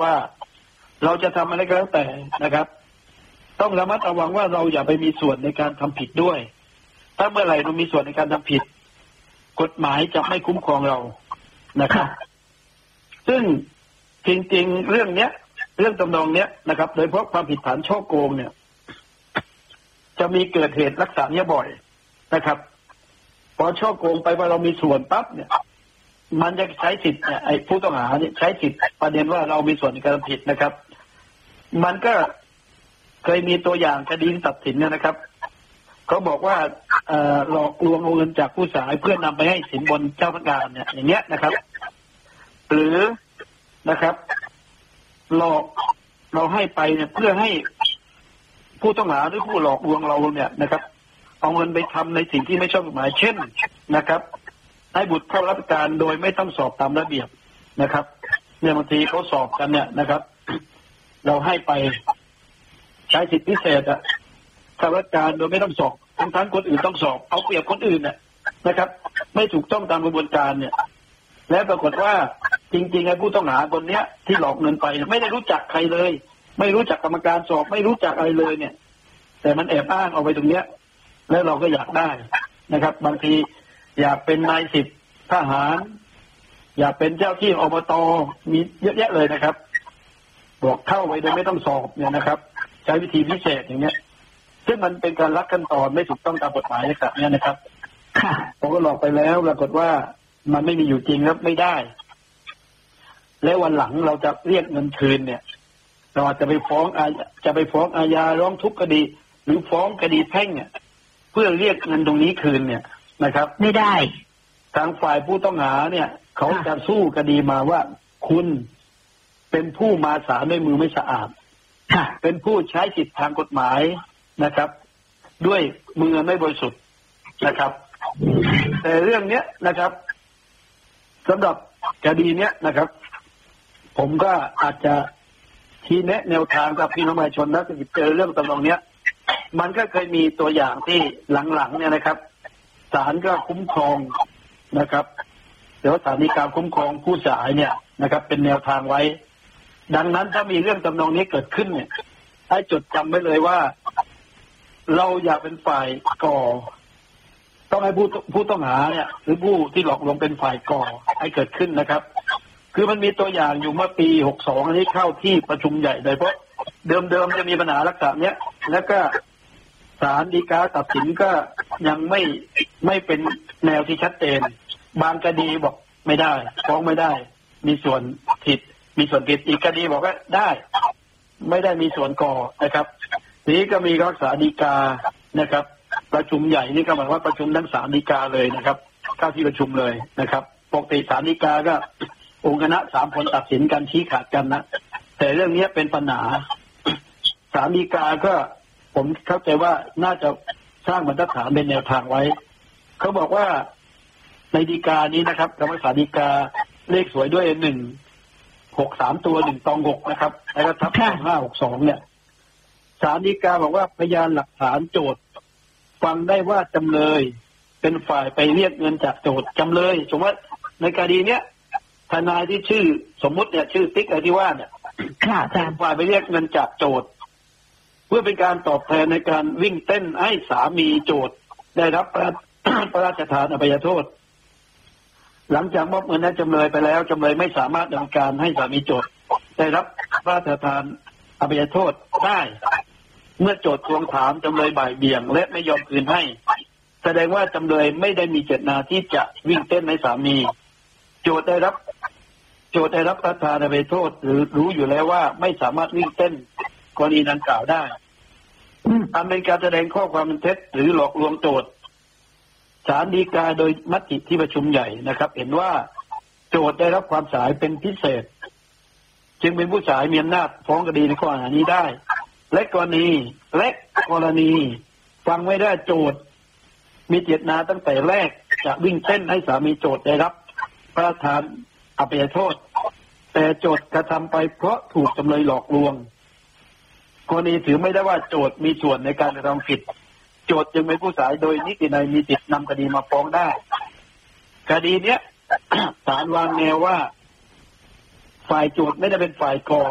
ว่าเราจะทำอะไรก็แล้วแต่นะครับต้องระมัดระวังว่าเราอย่าไปมีส่วนในการทำผิดด้วยถ้าเมื่อไหร่เรามีส่วนในการทำผิดกฎหมายจะไม่คุ้มครองเรานะครับซึ่งจริงๆเรื่องทำนองเนี้ยนะครับโดยเฉพาะความผิดฐานช่อโกงเนี่ยจะมีเกิดเหตุลักษณะนี้บ่อยนะครับพอช่อโกงไปว่าเรามีส่วนปั๊บเนี่ยมันจะใช้สิทธิ์ไอ้ผู้ต้องหาเนี่ยใช้สิทธิ์ประเด็นว่าเรามีส่วนในการผิดนะครับมันก็เคยมีตัวอย่างคดีตัดสินนะครับเขาบอกว่าหลอกลวงเอาเงินจากผู้เสียหายเพื่อนำไปให้สินบนเจ้าพนักงานเนี่ยอย่างเงี้ยนะครับหรือนะครับหลอกเราให้ไปเนี่ยเพื่อให้ผู้ต้องหาหรือผู้หลอกลวงเราเนี่ยนะครับเอาเงินไปทำในสิ่งที่ไม่ชอบกฎหมายเช่นนะครับให้บุตรเข้ารับการโดยไม่ต้องสอบตามระเบียบนะครับเนี่ยบางทีเขาสอบกันเนี่ยนะครับเราให้ไปใช้สิทธิพิเศษเข้ารับการโดยไม่ต้องสอบทั้งคนอื่นต้องสอบเอาเปรียบคนอื่นเนี่ยนะครับไม่ถูกต้องตามกระบวนการเนี่ยและปรากฏว่าจริงๆไอ้ผู้ต้องหาคนเนี้ยที่หลอกเงินไปไม่ได้รู้จักใครเลยไม่รู้จักกรรมการสอบไม่รู้จักอะไรเลยเนี่ยแต่มันแอบอ้างเอาไปตรงเนี้ยแล้วเราก็อยากได้นะครับบางทีอยากเป็นนายสิบทหารอยากเป็นเจ้าที่อบต.มีเยอะแยะเลยนะครับบอกเข้าไปโดยไม่ต้องสอบเนี่ยนะครับใช้วิธีพิเศษอย่างเงี้ยซึ่งมันเป็นการลักขั้นตอนไม่ถูกต้องตามกฎหมายนะครับเนี่ยนะครับผมก็หลอกไปแล้วปรากฏว่ามันไม่มีอยู่จริงแล้วไม่ได้แล้ววันหลังเราจะเรียกเงินคืนเนี่ยเราอาจจะไปฟ้องอาญาร้องทุกข์คดีหรือฟ้องคดีแพ่งเนี่ยเพื่อเรียกเงินตรงนี้คืนเนี่ยนะครับไม่ได้ทางฝ่ายผู้ต้องหาเนี่ยเขาจะสู้คดีมาว่าคุณเป็นผู้มาศาลด้วยมือไม่สะอาดเป็นผู้ใช้สิทธิทางกฎหมายนะครับด้วยมือไม่บริสุทธิ์นะครับแต่เรื่องเนี้ยนะครับสำหรับคดีเนี้ยนะครับผมก็อาจจะชี้แนะแนวทางกับพี่น้องประชาชนนะที่เจอเรื่องตำนองเนี้ยมันก็เคยมีตัวอย่างที่หลังๆเนี่ยนะครับศาลก็คุ้มครองนะครับเดี๋ยวศาลฎีกาคุ้มครองผู้เสียหายเนี่ยนะครับเป็นแนวทางไว้ดังนั้นถ้ามีเรื่องตำนองนี้เกิดขึ้นเนี่ยให้จดจำไว้เลยว่าเราอยากเป็นฝ่ายก่อต้องให้ผู้ต้องหาเนี่ยหรือผู้ที่หลอกลวงเป็นฝ่ายก่อให้เกิดขึ้นนะครับคือมันมีตัวอย่างอยู่เมื่อปี62อันนี้เข้าที่ประชุมใหญ่โดยเพราะเดิมจะมีปัญหาลักษณะเนี้ยแล้วก็ศาลฎีกาตัดสินก็ยังไม่เป็นแนวที่ชัดเจนบางคดีบอกไม่ได้ฟ้องไม่ได้มีส่วนผิดอีกคดีบอกว่าได้ไม่ได้มีส่วนก่อนะครับทีนี้ก็มีรักษาฎีกานะครับประชุมใหญ่นี่ก็หมายว่าประชุมทั้งศาลฎีกาเลยนะครับเข้าที่ประชุมเลยนะครับปกติศาลฎีกาก็องค์คณะ3 คนตัดสินกันชี้ขาดกันนะแต่เรื่องนี้เป็นปัญหาศาลฎีกาก็ผมเข้าใจว่าน่าจะสร้างบรรทัดฐานเป็นแนวทางไว้เขาบอกว่าในฎีกานี้นะครับคำว่าศาลฎีกาเลขสวยด้วย163ตัว1-6นะครับแล้วก็ทับ562เนี่ยศาลฎีกาบอกว่าพยานหลักฐานโจทก์ฟังได้ว่าจำเลยเป็นฝ่ายไปเรียกเงินจากโจทก์จำเลยสมมติในคดีเนี้ยทนายที่ชื่อสมมุติเนี่ยชื่อติ๊กอะไรที่ว่าเนี่ยเป็นฝ่ายไปเรียกเงินจากโจทก์เพื่อเป็นการตอบแทนในการวิ่งเต้นให้สามีโจทก์ได้รับพระราชทานอภัยโทษหลังจากมอบเงินให้จำเลยไปแล้วจำเลยไม่สามารถดำเนินการให้สามีโจทก์ได้รับพระราชทานอภัยโทษได้เมื่อโจทก์ทวงถามจำเลยบ่ายเบี่ยงและไม่ยอมคืนให้แสดงว่าจำเลยไม่ได้มีเจตนาที่จะวิ่งเต้นให้สามีโจทก์ได้รับพระราชทานอภัยโทษหรือรู้อยู่แล้วว่าไม่สามารถวิ่งเต้นกรณีดังกล่าวได้ทำเป็นการแสดงข้อความเป็นเท็จหรือหลอกลวงโจทก์ศาลฎีกาโดยมติที่ประชุมใหญ่นะครับเห็นว่าโจทก์ได้รับความเสียหายเป็นพิเศษจึงเป็นผู้เสียหายมีอำนาจฟ้องคดีในข้อหานี้ได้และกรณีฟังไม่ได้โจทก์มีเจตนาตั้งแต่แรกจะวิ่งเต้นให้สามีโจทก์ได้รับพระราชทานอภัยโทษแต่โจทก์กระทำไปเพราะถูกจำเลยหลอกลวงกรณีถือไม่ได้ว่าโจทก์มีส่วนในการกระทำผิดโจทก์จึงเป็นผู้เสียหายโดยนิตินัยมีสิทธินำคดีมาฟ้องได้คดีเนี้ย ศาลวางแนวว่าฝ่ายโจทก์ไม่ได้เป็นฝ่ายก่อ